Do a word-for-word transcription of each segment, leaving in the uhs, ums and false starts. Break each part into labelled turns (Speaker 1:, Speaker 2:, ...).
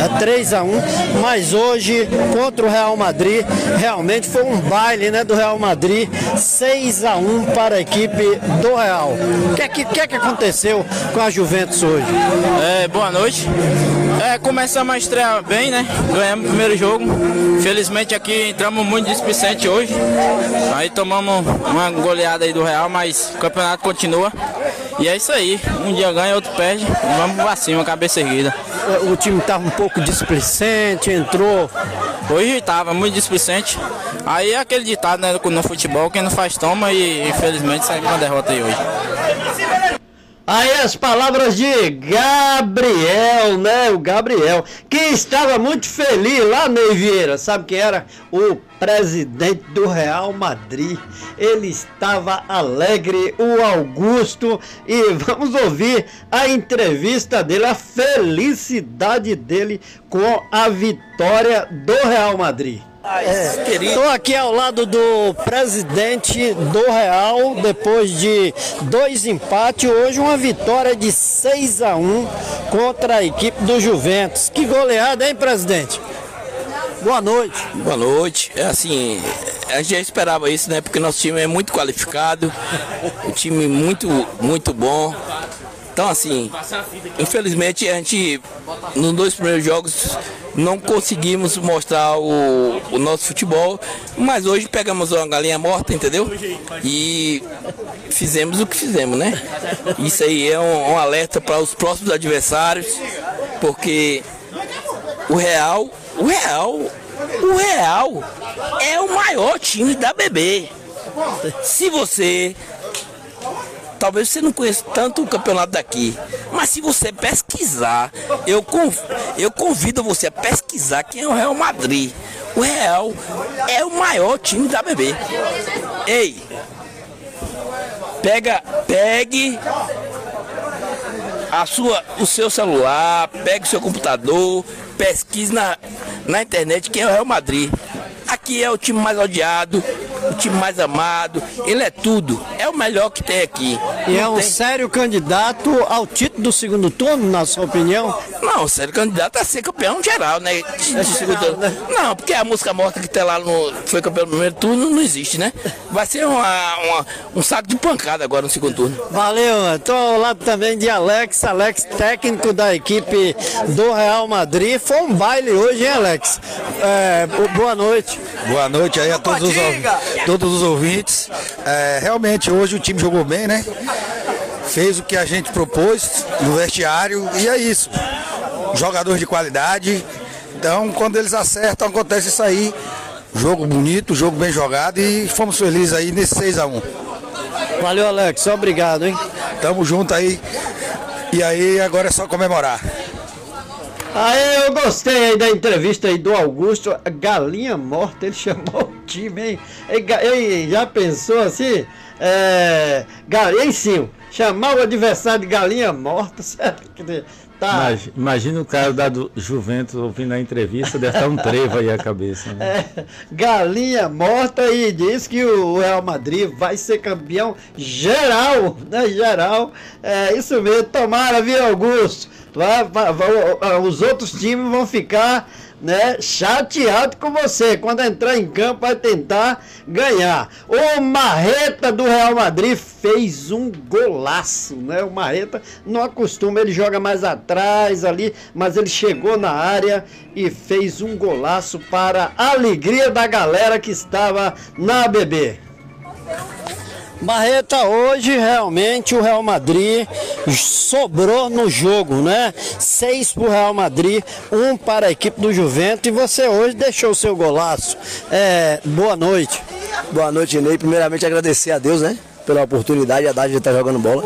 Speaker 1: três a um, mas hoje contra o Real Madrid realmente foi um baile, né, do Real Madrid, seis a um para a equipe do Real. O que é que, que, é que aconteceu com a Juventus hoje?
Speaker 2: É, boa noite. É, começamos a estrear bem, né? Ganhamos o primeiro jogo. Felizmente aqui entramos muito displicente hoje. Aí tomamos uma goleada aí do Real, mas o campeonato continua. E é isso aí. Um dia ganha, outro perde. Vamos pra cima, cabeça erguida.
Speaker 1: O time estava um pouco displicente, entrou.
Speaker 2: Hoje estava muito displicente. Aí é aquele ditado, né, no futebol, quem não faz toma e infelizmente sai com uma derrota aí hoje.
Speaker 1: Aí as palavras de Gabriel, né? O Gabriel, que estava muito feliz lá, Ney Vieira. Sabe quem era? O presidente do Real Madrid. Ele estava alegre, o Augusto. E vamos ouvir a entrevista dele, a felicidade dele com a vitória do Real Madrid. Estou é, aqui ao lado do presidente do Real, depois de dois empates, hoje uma vitória de seis a um contra a equipe do Juventus. Que goleada, hein, presidente? Boa noite.
Speaker 3: Boa noite. É assim, a gente já esperava isso, né? Porque nosso time é muito qualificado, um time muito, muito bom. Então, assim, infelizmente a gente, nos dois primeiros jogos, não conseguimos mostrar o, o nosso futebol, mas hoje pegamos uma galinha morta, entendeu? E fizemos o que fizemos, né? Isso aí é um, um alerta para os próximos adversários, porque o Real, o Real, o Real é o maior time da B B. Se você... Talvez você não conheça tanto o campeonato daqui, mas se você pesquisar, eu, conv, eu convido você a pesquisar quem é o Real Madrid. O Real é o maior time da B B. Ei, pega, pegue a sua, o seu celular, pegue o seu computador, pesquise na, na internet quem é o Real Madrid. Aqui é o time mais odiado, o time mais amado, ele é tudo, é o melhor que tem aqui.
Speaker 1: E não é um tem... sério candidato ao título do segundo turno, na sua opinião?
Speaker 3: Não, sério candidato a ser campeão geral, né? De, de segundo turno. Né? Não, porque a música morta que tem lá no foi campeão do primeiro turno não existe, né? Vai ser uma, uma, um saco de pancada agora no segundo turno.
Speaker 1: Valeu, estou ao lado também de Alex, Alex, técnico da equipe do Real Madrid. Foi um baile hoje, hein, Alex? É, boa noite.
Speaker 4: Boa noite aí a todos os, todos os ouvintes. É, realmente hoje o time jogou bem, né? Fez o que a gente propôs no vestiário e é isso. Jogadores de qualidade. Então quando eles acertam acontece isso aí. Jogo bonito, jogo bem jogado e fomos felizes aí nesse seis a um.
Speaker 1: Valeu, Alex. Obrigado, hein?
Speaker 4: Tamo junto aí. E aí agora é só comemorar.
Speaker 1: Aí eu gostei aí da entrevista aí do Augusto, galinha morta, ele chamou o time, hein? Ele já pensou assim? É, galinha sim, chamar o adversário de galinha morta, certo?
Speaker 5: Tá. Imagina o cara da do Juventus ouvindo a entrevista, deve estar um trevo aí a cabeça. Né?
Speaker 1: É, galinha morta e diz que o Real Madrid vai ser campeão geral, né? Geral, é isso mesmo, tomara, viu, Augusto? Vai, vai, vai, os outros times vão ficar, né, chateados com você. Quando entrar em campo vai tentar ganhar. O Marreta do Real Madrid fez um golaço, né? O Marreta não acostuma, ele joga mais atrás ali, mas ele chegou na área e fez um golaço para a alegria da galera que estava na B B. Marreta, hoje realmente o Real Madrid sobrou no jogo, né? Seis para o Real Madrid, um para a equipe do Juventus e você hoje deixou o seu golaço. É, boa noite.
Speaker 6: Boa noite, Ney. Primeiramente agradecer a Deus, né? Pela oportunidade e a dar de estar jogando bola.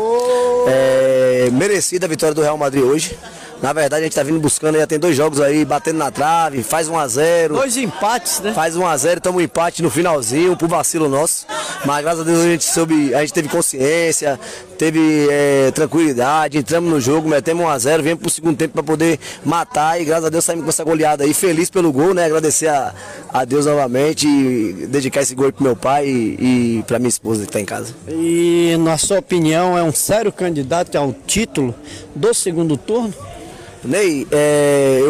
Speaker 6: É, merecida a vitória do Real Madrid hoje. Na verdade, a gente tá vindo buscando, já tem dois jogos aí, batendo na trave, faz um a zero.
Speaker 1: Dois empates, né?
Speaker 6: Faz um a zero, toma um empate no finalzinho, pro vacilo nosso. Mas graças a Deus a gente soube, a gente teve consciência, teve é, tranquilidade, entramos no jogo, metemos um a zero, viemos pro segundo tempo para poder matar e graças a Deus saímos com essa goleada aí, feliz pelo gol, né? Agradecer a, a Deus novamente e dedicar esse gol pro meu pai e, e pra minha esposa que tá em casa.
Speaker 1: E na sua opinião é um sério candidato ao título do segundo turno?
Speaker 6: Ney, é, eu